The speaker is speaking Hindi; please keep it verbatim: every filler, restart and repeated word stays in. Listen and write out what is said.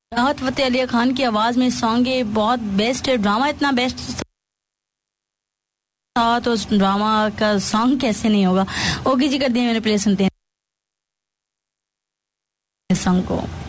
राहत फतेह अली खान की आवाज में सॉन्ग ये बहुत बेस्ट है। ड्रामा इतना बेस्ट था तो उस ड्रामा का सॉन्ग कैसे नहीं होगा। ओके जी, कर दिए मैंने प्ले, सुनते हैं सॉन्ग को।